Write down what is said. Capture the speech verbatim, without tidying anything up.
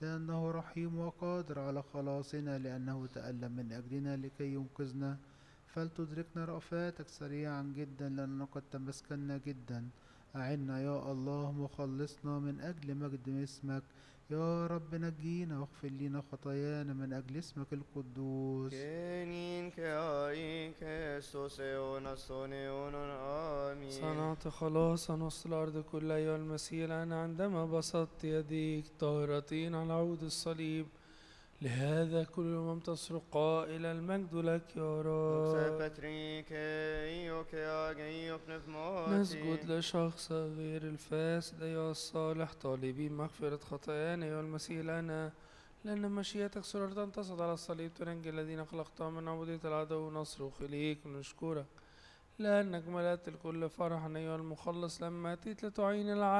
لأنه رحيم وقادر على خلاصنا، لأنه تألم من أجلنا لكي ينقذنا. فلتدركنا رأفاتك سريعا جدا، لأننا قد تمسكنا جدا. أعنا يا الله مخلصنا من أجل مجد اسمك. يا رب نجينا واغفر لنا خطايانا من أجل اسمك القدوس. كنين كأي كستوسيون أستونيون آمين. صنعت خلاصا وسط الأرض كلها أيها المسيح الآن عندما بسطت يديك طاهرتين على عود الصليب. لهذا كل الأمم تصرخ قائلا المجد لك يا Doxa رب. Petrike, io che age, io نسجد pneumati. لشخص غير الفاسد أيها الصالح طالبين مغفرة خطايانا أيها المسيح لنا، لأن مشيئتك سررت أن تصعد على الصليب تنجي الذين خلقتهم من عبودية العدو. نصرخ إليك ونشكرك لأنك ملأت الكل فرحا أيها المخلص لما أتيت لتعين العالم